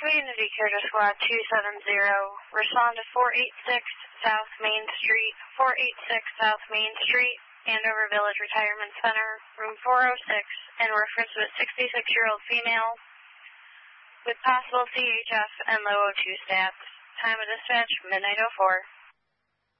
Community Care to Squad 270. Respond to 486 South Main Street, 486 South Main Street, Andover Village Retirement Center, room 406, in reference to a 66-year-old female with possible CHF and low O2 stats. Time of dispatch, midnight 04.